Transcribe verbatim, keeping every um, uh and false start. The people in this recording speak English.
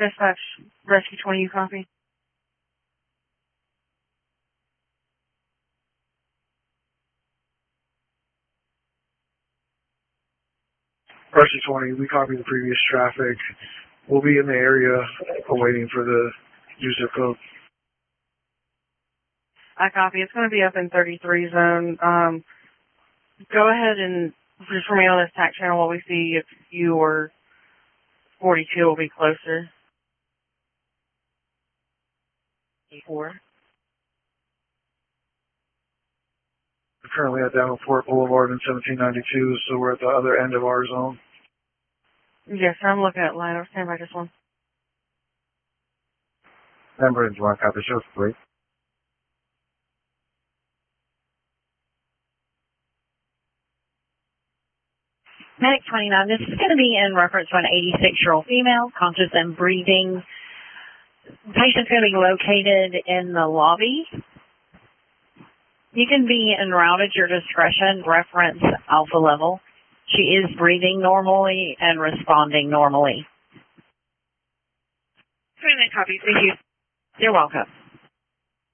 Dispatch, Rescue twenty, you copy? Rescue twenty, we copy the previous traffic. We'll be in the area awaiting for the new zip code. I copy. It's going to be up in thirty-three zone. Um, go ahead and just for me on this tack channel while we see if you or forty-two will be closer. Four. We're currently at Davenport Boulevard in seventeen ninety-two, so we're at the other end of our zone. Yes, sir, I'm looking at line. I'll stand by just one. Number, do you want to copy show, please? Medic twenty-nine, this is going to be in reference to an eighty-six-year-old female, conscious and breathing. The patient's going to be located in the lobby. You can be en route at your discretion, reference alpha level. She is breathing normally and responding normally. twenty-nine copy. Thank you. You're welcome.